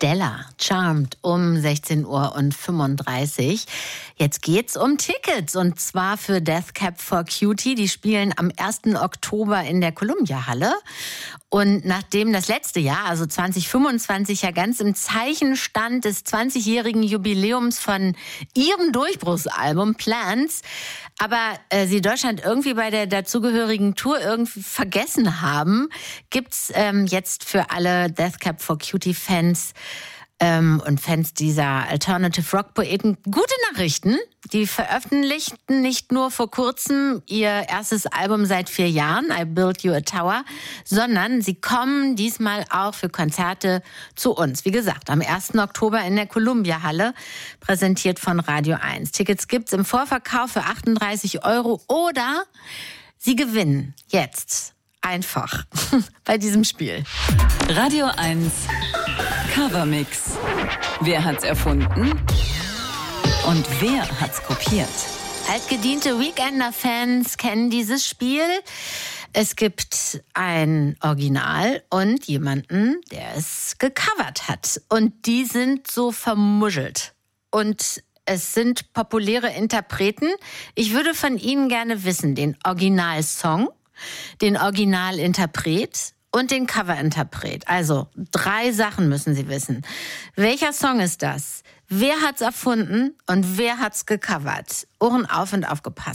Stella, Charmed um 16:35 Uhr. Jetzt geht's um Tickets und zwar für Death Cab for Cutie. Die spielen am 1. Oktober in der Columbia-Halle. Und nachdem das letzte Jahr, also 2025, ja ganz im Zeichen stand des 20-jährigen Jubiläums von ihrem Durchbruchsalbum Plants, aber sie Deutschland irgendwie bei der dazugehörigen Tour irgendwie vergessen haben, gibt's jetzt für alle Death Cab for Cutie-Fans und Fans dieser Alternative Rock-Poeten gute Nachrichten. Die veröffentlichten nicht nur vor kurzem ihr erstes Album seit 4 Jahren, I Built You a Tower, sondern sie kommen diesmal auch für Konzerte zu uns. Wie gesagt, am 1. Oktober in der Columbia-Halle, präsentiert von Radio 1. Tickets gibt's im Vorverkauf für 38 € oder Sie gewinnen jetzt einfach bei diesem Spiel. Radio 1 Covermix. Wer hat's erfunden? Und wer hat's kopiert? Altgediente Weekender-Fans kennen dieses Spiel. Es gibt ein Original und jemanden, der es gecovert hat. Und die sind so vermuschelt. Und es sind populäre Interpreten. Ich würde von Ihnen gerne wissen, den Originalsong, den Originalinterpret und den Coverinterpret. Also 3 Sachen müssen Sie wissen. Welcher Song ist das? Wer hat's erfunden und wer hat's gecovert? Ohren auf und aufgepasst.